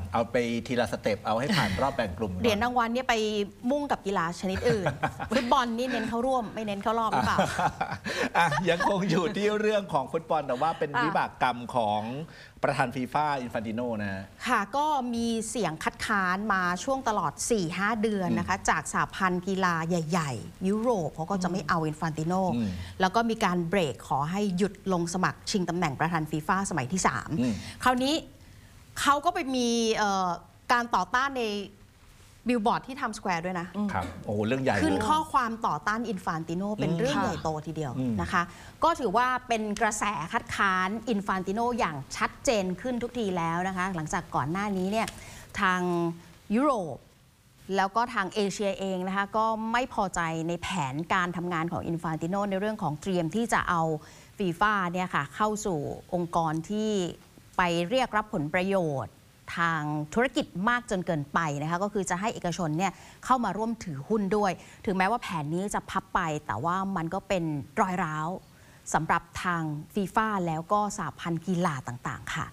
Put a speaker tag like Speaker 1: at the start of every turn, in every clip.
Speaker 1: เอาไปทีละสเต็ปเอาให้ผ่านรอบแบ่งกลุ่ม
Speaker 2: เหรียญรางวัลเนี่ยไปมุ่งกับกีฬาชนิดอื่น ฟุตบอลนี่เน้นเข้าร่วมไม่เน้นเข้ารอบหรือเปล่า
Speaker 1: ยังคงอยู่ที่เรื่องของฟุตบอลแต่ว่าเป็นวิบากกรรมของประธานฟีฟ่าอินฟานติโนนะ
Speaker 2: ค่ะก็มีเสียงคัดค้านมาช่วงตลอด 4-5 เดือนนะคะจากสหพันธ์กีฬาใหญ่ๆยุโรปเขาก็จะไม่เอาอินฟานติโนแล้วก็มีการเบรกขอให้หยุดลงสมัครชิงตำแหน่งประธานฟีฟ่าสมัยที่3คราวนี้เขาก็ไปมีการต่อต้านในบิลบอร์ดที่ทำสแควร์ด้วยนะครับ
Speaker 1: โอ้เรื่องใหญ่
Speaker 2: ขึ้นข้อความต่อต้านอินฟานติโนเป็นเรื่องใหญ่โตทีเดียวนะคะก็ถือว่าเป็นกระแสคัดค้านอินฟานติโนอย่างชัดเจนขึ้นทุกทีแล้วนะคะหลังจากก่อนหน้านี้เนี่ยทางยุโรปแล้วก็ทางเอเชียเองนะคะก็ไม่พอใจในแผนการทำงานของอินฟานติโนในเรื่องของเตรียมที่จะเอาฟีฟ่าเนี่ยค่ะเข้าสู่องค์กรที่ไปเรียกรับผลประโยชน์ทางธุรกิจมากจนเกินไปนะคะก็คือจะให้เอกชนเนี่ยเข้ามาร่วมถือหุ้นด้วยถึงแม้ว่าแผนนี้จะพับไปแต่ว่ามันก็เป็นรอยร้าวสำหรับทางฟีฟ่าแล้วก็สหพันธ์กีฬาต่างๆค่ะ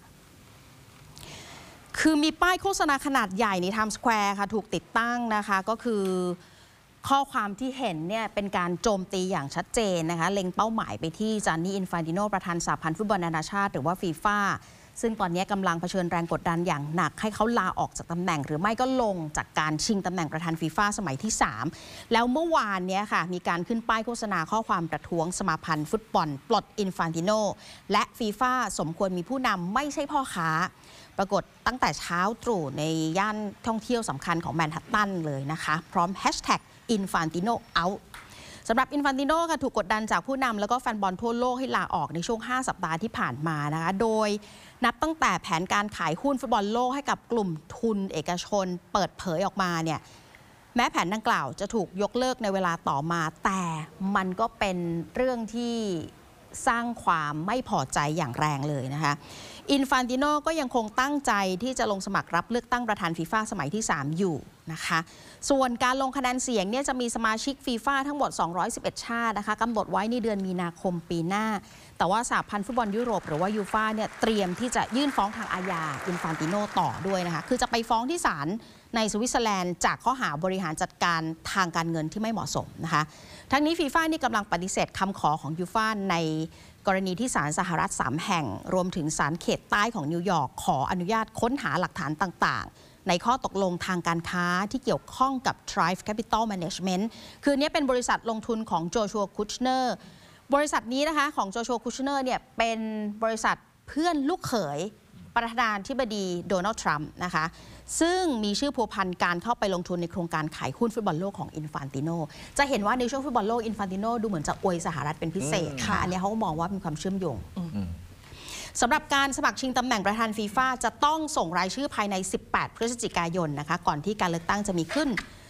Speaker 2: คือมีป้ายโฆษณาขนาดใหญ่ในไทม์สแควร์ค่ะถูกติดตั้งนะคะก็คือข้อความที่เห็นเนี่ยเป็นการโจมตีอย่างชัดเจนนะคะเล็งเป้าหมายไปที่จานนี่อินฟานติโนประธานสหพันธ์ฟุตบอลนานาชาติหรือว่าฟีฟ่าซึ่งตอนนี้กำลังเผชิญแรงกดดันอย่างหนักให้เขาลาออกจากตำแหน่งหรือไม่ก็ลงจากการชิงตำแหน่งประธานฟีฟ่าสมัยที่3แล้วเมื่อวานนี้ค่ะมีการขึ้นป้ายโฆษณาข้อความประท้วงสมาพันธ์ฟุตบอลปลดอินฟานติโนและฟีฟ่าสมควรมีผู้นำไม่ใช่พ่อค้าปรากฏตั้งแต่เช้าตรู่ในย่านท่องเที่ยวสำคัญของแมนฮัตตันเลยนะคะพร้อมแฮชแท็กอินฟานติโนเอาสำหรับอินฟานติโนค่ะถูกกดดันจากผู้นำแล้วก็แฟนบอลทั่วโลกให้ลาออกในช่วง5 สัปดาห์ที่ผ่านมานะคะโดยนับตั้งแต่แผนการขายหุ้นฟุตบอลโลกให้กับกลุ่มทุนเอกชนเปิดเผยออกมาเนี่ยแม้แผนดังกล่าวจะถูกยกเลิกในเวลาต่อมาแต่มันก็เป็นเรื่องที่สร้างความไม่พอใจอย่างแรงเลยนะคะอินฟานติโนก็ยังคงตั้งใจที่จะลงสมัครรับเลือกตั้งประธานฟีฟ่าสมัยที่3อยู่นะคะส่วนการลงคะแนนเสียงเนี่ยจะมีสมาชิกฟีฟ่าทั้งหมด211ชาตินะคะกำหนดไว้ในเดือนมีนาคมปีหน้าแต่ว่าสหพันธ์ฟุตบอลยุโรปหรือว่ายูฟ่าเนี่ยเตรียมที่จะยื่นฟ้องทางอาญาอินฟานติโนต่อด้วยนะคะคือจะไปฟ้องที่ศาลในสวิตเซอร์แลนด์จากข้อหาบริหารจัดการทางการเงินที่ไม่เหมาะสมนะคะทั้งนี้ฟีฟ่านี่กำลังปฏิเสธคำขอของยูฟ่าในกรณีที่ศาลสหรัฐ3แห่งรวมถึงศาลเขตใต้ของนิวยอร์กขออนุญาตค้นหาหลักฐานต่างๆในข้อตกลงทางการค้าที่เกี่ยวข้องกับ Thrive Capital Management คือนี้เป็นบริษัทลงทุนของโจชัว คุชเนอร์บริษัทนี้นะคะของโจชัว คุชเนอร์เนี่ยเป็นบริษัทเพื่อนลูกเขยประธานาธิบดีโดนัลด์ทรัมป์นะคะซึ่งมีชื่อพัวพันการเข้าไปลงทุนในโครงการขายหุ้นฟุตบอลโลกของอินฟานติโนจะเห็นว่าในช่วงฟุตบอลโลกอินฟานติโนดูเหมือนจะอวยสหรัฐเป็นพิเศษค่ะอันนี้เขาก็มองว่ามีความเชื่อมโยงสำหรับการสมัครชิงตำแหน่งประธานฟีฟ่าจะต้องส่งรายชื่อภายใน18 พฤศจิกายนนะคะก่อนที่การเลือกตั้งจะมีขึ้น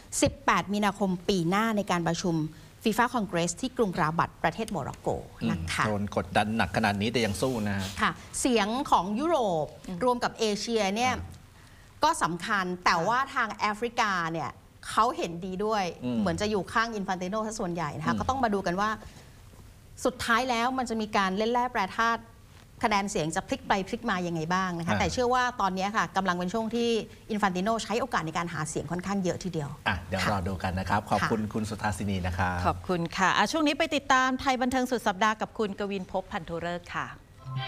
Speaker 2: 18 มีนาคมปีหน้าในการประชุมฟีฟ่าคอนเกรสที่กรุงราบัตประเทศโมร็อกโกนะคะ
Speaker 1: โดนกดดันหนักขนาดนี้แต่ยังสู้นะ
Speaker 2: ค่ะเสียงของยุโรปรวมกับเอเชียเนี่ยก็สำคัญแต่ว่าทางแอฟริกาเนี่ยเขาเห็นดีด้วยเหมือนจะอยู่ข้างอินฟานติโนซะส่วนใหญ่นะคะก็ต้องมาดูกันว่าสุดท้ายแล้วมันจะมีการเล่นแร่แปรธาตุคะแนนเสียงจะพลิกไปพลิกมายังไงบ้างนะคะแต่เชื่อว่าตอนนี้ค่ะกำลังเป็นช่วงที่อินฟานติโนใช้โอกาสในการหาเสียงค่อนข้างเยอะทีเดียว
Speaker 1: เดี๋ยวรอดูกันนะครับขอบคุณคุณสุธาสินีนะครับ
Speaker 3: ขอบคุณค่ะช่วงนี้ไปติดตามไทยบันเทิงสุดสัปดาห์กับคุณกวินภพพันธุฤกษ์ค่ะ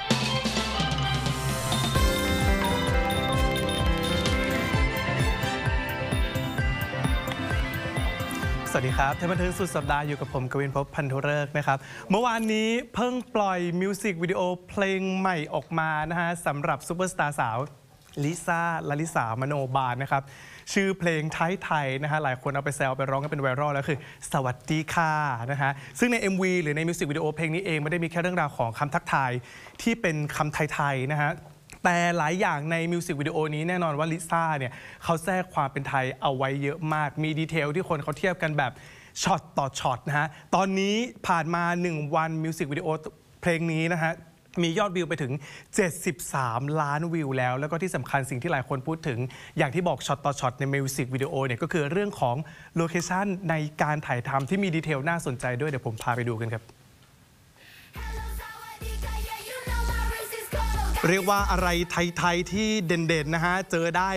Speaker 4: สวัสดีครับไทยบันเทิงสุดสัปดาห์อยู่กับผมกวินภพพันธุฤกษ์นะครับเมื่อวานนี้เพิ่งปล่อยมิวสิกวิดีโอเพลงใหม่ออกมานะฮะสำหรับซูเปอร์สตาร์สาวลิซ่าลลิสามโนบาลนะครับชื่อเพลงไทยนะฮะหลายคนเอาไปแซวไปร้องกันเป็นไวรัลแล้วคือสวัสดีค่ะนะฮะซึ่งใน MV หรือในมิวสิกวิดีโอเพลงนี้เองไม่ได้มีแค่เรื่องราวของคำทักทายที่เป็นคำไทยๆนะฮะแต่หลายอย่างในมิวสิกวิดีโอนี้แน่นอนว่าลิซ่าเนี่ยเขาแทรกความเป็นไทยเอาไว้เยอะมากมีดีเทลที่คนเขาเทียบกันแบบช็อตต่อช็อตนะฮะตอนนี้ผ่านมา1 วันมิวสิกวิดีโอเพลงนี้นะฮะมียอดวิวไปถึง73 ล้านวิวแล้วก็ที่สำคัญสิ่งที่หลายคนพูดถึงอย่างที่บอกช็อตต่อช็อตในมิวสิกวิดีโอเนี่ยก็คือเรื่องของโลเคชั่นในการถ่ายทำที่มีดีเทลน่าสนใจด้วยเดี๋ยวผมพาไปดูกันครับเรียกว่าอะไรไทยๆที่เด่นๆนะฮะเจอได้